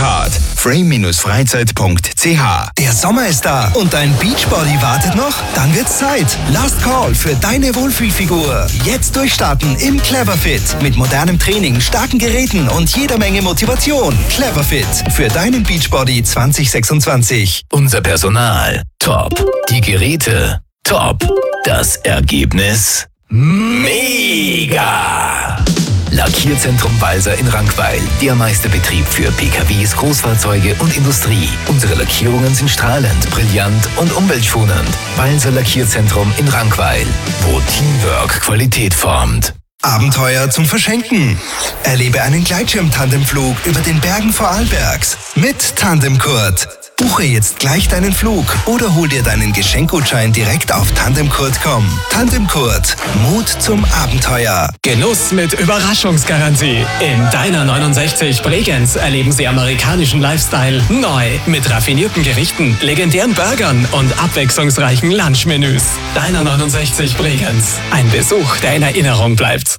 Card. frame-freizeit.ch. Der Sommer ist da und dein Beachbody wartet noch? Dann wird's Zeit. Last Call für deine Wohlfühlfigur. Jetzt durchstarten im Cleverfit. Mit modernem Training, starken Geräten und jeder Menge Motivation. Cleverfit für deinen Beachbody 2026. Unser Personal top. Die Geräte top. Das Ergebnis mega. Lackierzentrum Balser in Rankweil. Der Meisterbetrieb für PKWs, Großfahrzeuge und Industrie. Unsere Lackierungen sind strahlend, brillant und umweltschonend. Balser Lackierzentrum in Rankweil, wo Teamwork Qualität formt. Abenteuer zum Verschenken. Erlebe einen Gleitschirm-Tandemflug über den Bergen Vorarlbergs mit Tandemkurt. Buche jetzt gleich deinen Flug oder hol dir deinen Geschenkgutschein direkt auf tandemkurt.com. Tandemkurt. Mut zum Abenteuer. Genuss mit Überraschungsgarantie. In Deiner 69 Bregenz erleben Sie amerikanischen Lifestyle neu mit raffinierten Gerichten, legendären Burgern und abwechslungsreichen Lunchmenüs. Deiner 69 Bregenz. Ein Besuch, der in Erinnerung bleibt.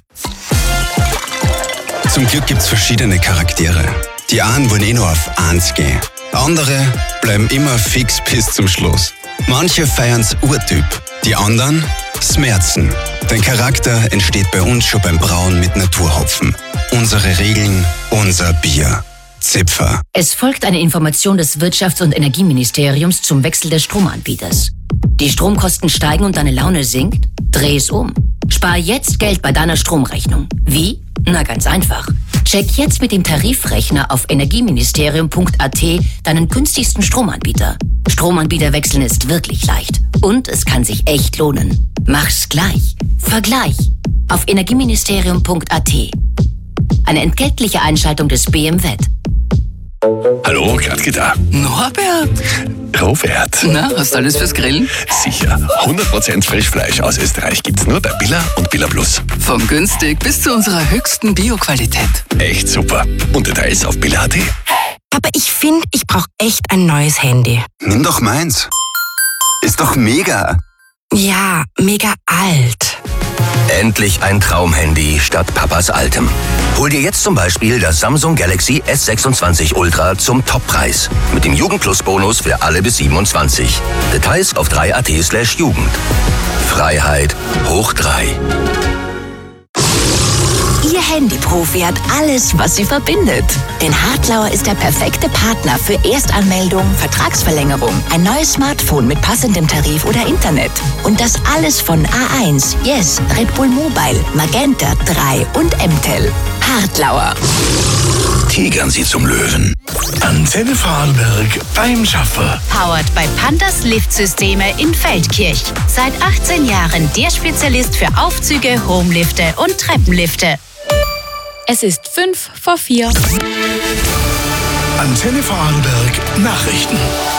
Zum Glück gibt's verschiedene Charaktere. Die einen wollen nur auf 1 gehen. Andere bleiben immer fix bis zum Schluss. Manche feiern's Urtyp, die anderen Smerzen. Dein Charakter entsteht bei uns schon beim Brauen mit Naturhopfen. Unsere Regeln, unser Bier. Zipfer. Es folgt eine Information des Wirtschafts- und Energieministeriums zum Wechsel des Stromanbieters. Die Stromkosten steigen und deine Laune sinkt? Dreh es um. Spar jetzt Geld bei deiner Stromrechnung. Wie? Na, ganz einfach. Check jetzt mit dem Tarifrechner auf energieministerium.at deinen günstigsten Stromanbieter. Stromanbieter wechseln ist wirklich leicht. Und es kann sich echt lohnen. Mach's gleich. Vergleich. Auf energieministerium.at. Eine entgeltliche Einschaltung des BMWet. Hallo, Gradke da. Norbert! Robert. Na, hast du alles fürs Grillen? Sicher. 100% Frischfleisch aus Österreich gibt's nur bei Billa und Billa Plus. Vom günstig bis zu unserer höchsten Bio-Qualität. Echt super. Und Details auf billa.at. Aber ich finde, ich brauche echt ein neues Handy. Nimm doch meins. Ist doch mega. Ja, mega alt. Endlich ein Traumhandy statt Papas altem. Hol dir jetzt zum Beispiel das Samsung Galaxy S26 Ultra zum Toppreis. Mit dem Jugendplus-Bonus für alle bis 27. Details auf 3at/Jugend. Freiheit hoch 3. Ihr Handyprofi hat alles, was sie verbindet. Denn Hartlauer ist der perfekte Partner für Erstanmeldung, Vertragsverlängerung, ein neues Smartphone mit passendem Tarif oder Internet. Und das alles von A1, Yes, Red Bull Mobile, Magenta 3 und MTEL. Hartlauer. Tigern Sie zum Löwen. Antenne Vorarlberg beim Schaffer. Powered bei Pandas Liftsysteme in Feldkirch. Seit 18 Jahren der Spezialist für Aufzüge, Homelifte und Treppenlifte. Es ist 3:55. Antenne Vorarlberg Nachrichten.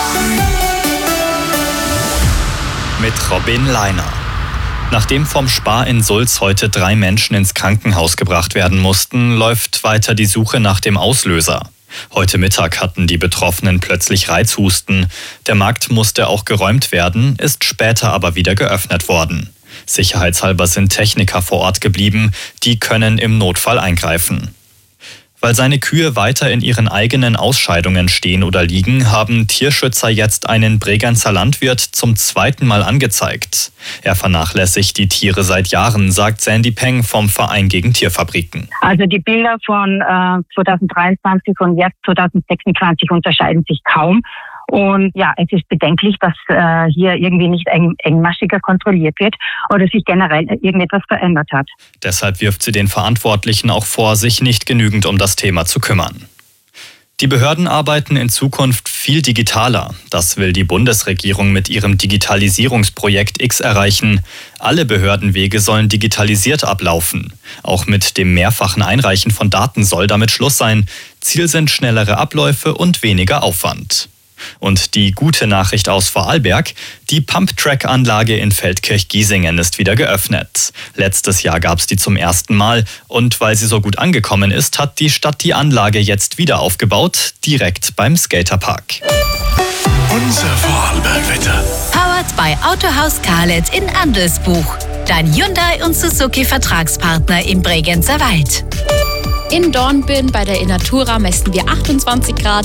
Mit Robin Leiner. Nachdem vom Spar in Sulz heute 3 Menschen ins Krankenhaus gebracht werden mussten, läuft weiter die Suche nach dem Auslöser. Heute Mittag hatten die Betroffenen plötzlich Reizhusten. Der Markt musste auch geräumt werden, ist später aber wieder geöffnet worden. Sicherheitshalber sind Techniker vor Ort geblieben, die können im Notfall eingreifen. Weil seine Kühe weiter in ihren eigenen Ausscheidungen stehen oder liegen, haben Tierschützer jetzt einen Bregenzer Landwirt zum 2. Mal angezeigt. Er vernachlässigt die Tiere seit Jahren, sagt Sandy Peng vom Verein gegen Tierfabriken. Also die Bilder von 2023 und jetzt 2026 unterscheiden sich kaum. Und ja, es ist bedenklich, dass hier irgendwie nicht engmaschiger kontrolliert wird oder sich generell irgendetwas verändert hat. Deshalb wirft sie den Verantwortlichen auch vor, sich nicht genügend um das Thema zu kümmern. Die Behörden arbeiten in Zukunft viel digitaler. Das will die Bundesregierung mit ihrem Digitalisierungsprojekt X erreichen. Alle Behördenwege sollen digitalisiert ablaufen. Auch mit dem mehrfachen Einreichen von Daten soll damit Schluss sein. Ziel sind schnellere Abläufe und weniger Aufwand. Und die gute Nachricht aus Vorarlberg: Die Pumptrack-Anlage in Feldkirch-Giesingen ist wieder geöffnet. Letztes Jahr gab es die zum ersten Mal und weil sie so gut angekommen ist, hat die Stadt die Anlage jetzt wieder aufgebaut, direkt beim Skaterpark. Unser Vorarlberg-Wetter. Powered by Autohaus Karlet in Andelsbuch. Dein Hyundai und Suzuki Vertragspartner im Bregenzer Wald. In Dornbirn bei der Innatura messen wir 28 Grad.